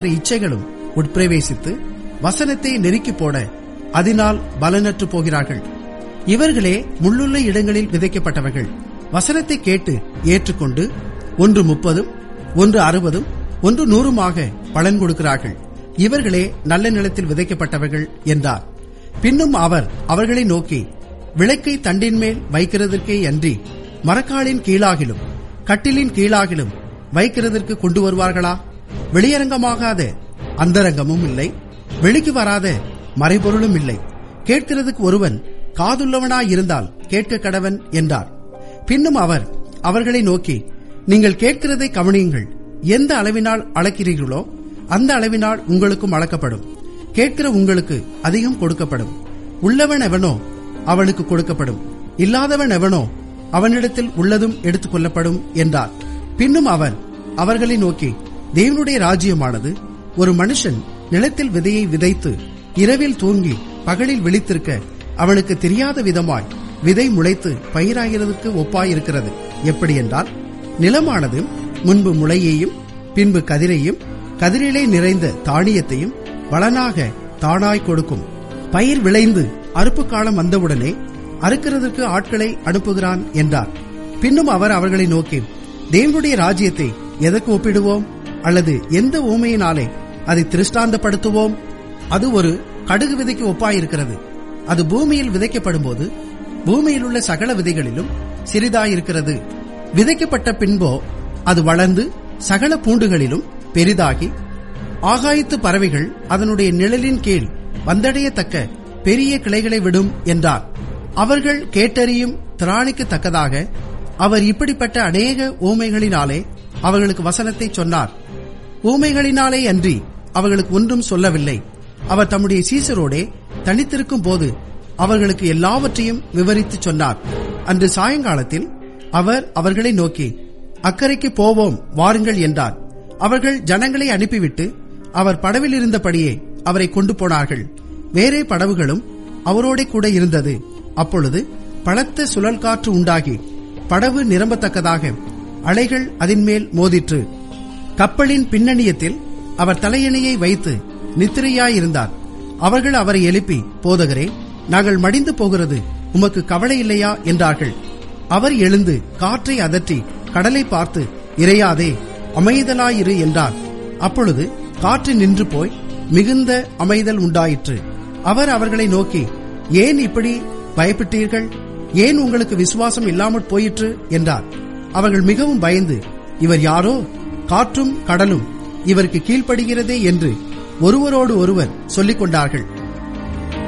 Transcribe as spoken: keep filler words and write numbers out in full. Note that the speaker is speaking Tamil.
இச்சைகளும் உட்பிரவேசித்து வசனத்தை நெருக்கி போட அதனால் பலனற்று போகிறார்கள். இவர்களே முள்ளுள்ள இடங்களில் விதைக்கப்பட்டவர்கள். வசனத்தை கேட்டு ஏற்றுக்கொண்டு ஒன்று முப்பதும் ஒன்று அறுபதும் ஒன்று நூறுமாக பலன் கொடுக்கிறார்கள். இவர்களே நல்ல நிலத்தில் விதைக்கப்பட்டவர்கள் என்றார். பின்னும் அவர் அவர்களை நோக்கி, விளக்கை தண்டின் மேல் வைக்கிறதற்கே அன்றி மரக்காலின் கீழாகிலும் கட்டிலின் கீழாகிலும் வைக்கிறதற்கு கொண்டு வருவார்களா? வெளியரங்கமாகாத அந்தரங்கமும் இல்லை, வெளிக்கு வராத மறைபொருளும் இல்லை. கேட்கிறதுக்கு ஒருவன் காதுள்ளவனாயிருந்தால் கேட்க கடவன் என்றார். பின்னும் அவர் அவர்களை நோக்கி, நீங்கள் கேட்கிறதை கவனியுங்கள். எந்த அளவினால் அளக்கிறீர்களோ அந்த அளவினால் உங்களுக்கும் அளக்கப்படும். கேட்கிற உங்களுக்கு அதிகம் கொடுக்கப்படும். உள்ளவன் எவனோ அவனுக்கு கொடுக்கப்படும், இல்லாதவன் எவனோ அவனிடத்தில் உள்ளதும் எடுத்துக் கொள்ளப்படும் என்றார். பின்னும் அவர் அவர்களை நோக்கி, தேவனுடைய ராஜ்யமானது ஒரு மனுஷன் நிலத்தில் விதையை விதைத்து இரவில் தூங்கி பகலில் விழித்திருக்க அவனுக்கு தெரியாத விதமாய் விதை முளைத்து பயிராகிறதற்கு ஒப்பாயிருக்கிறது. எப்படி என்றால், நிலமானது முன்பு முளையையும் பின்பு கதிரையும் கதிரிலே நிறைந்த தானியத்தையும் வளனாக தானாய் கொடுக்கும். பயிர் விளைந்து அறுப்பு காலம் வந்தவுடனே அறுக்கிறதற்கு ஆட்களை அனுப்புகிறான் என்றார். பின்னும் அவர் அவர்களை நோக்கி, தேவனுடைய ராஜ்யத்தை எதற்கு ஒப்பிடுவோம்? அல்லது எந்த ஊமையினாலே அதை திருஷ்டாந்தப்படுத்துவோம்? அது ஒரு கடுகு விதைக்கு ஒப்பாயிருக்கிறது. அது பூமியில் விதைக்கப்படும் போது பூமியில் உள்ள சகல விதைகளிலும் சிறிதாயிருக்கிறது. விதைக்கப்பட்ட பின்போ அது வளர்ந்து சகல பூண்டுகளிலும் பெரிதாகி ஆகாயத்து பறவைகள் அதனுடைய நிழலின் கீழ் வந்தடையத்தக்க பெரிய கிளைகளை விடும் என்றார். அவர்கள் கேட்டறியும் திராணிக்கு தக்கதாக அவர் இப்படிப்பட்ட அநேக ஊமைகளினாலே அவர்களுக்கு வசனத்தை சொன்னார். ஊமைகளினாலே அன்றி அவர்களுக்கு ஒன்றும் சொல்லவில்லை. அவர் தம்முடைய சீசரோடே தனித்திருக்கும் போது அவர்களுக்கு எல்லாவற்றையும் விவரித்து சொன்னார். அன்று சாயங்காலத்தில் அவர் அவர்களை நோக்கி, அக்கறைக்கு போவோம் வாருங்கள் என்றார். அவர்கள் ஜனங்களை அனுப்பிவிட்டு அவர் படவில் இருந்தபடியே அவரை கொண்டு போனார்கள். வேறே படவுகளும் அவரோட கூட இருந்தது. அப்பொழுது பலத்த சுழல் காற்று உண்டாகி படவு நிரம்பத்தக்கதாக அலைகள் அதன் மேல் மோதிற்று. கப்பலின் பின்னணியத்தில் அவர் தலையணையை வைத்து நித்திரையாயிருந்தார். அவர்கள் அவரை எழுப்பி, போதகரே, நாங்கள் மடிந்து போகிறது உமக்கு கவலை இல்லையா என்றார்கள். அவர் எழுந்து காற்றை அதற்றி கடலை பார்த்து, இறையாதே, அமைதலாயிரு என்றார். அப்பொழுது காற்று நின்று போய் மிகுந்த அமைதல் உண்டாயிற்று. அவர் அவர்களை நோக்கி, ஏன் இப்படி பயப்பட்டீர்கள்? ஏன் உங்களுக்கு விசுவாசம் இல்லாமற் போயிற்று என்றார். அவர்கள் மிகவும் பயந்து, இவர் யாரோ, காற்றும் கடலும் இவருக்கு கீழ்ப்படுகிறதே என்று ஒருவரோடு ஒருவர் சொல்லிக் கொண்டார்கள்.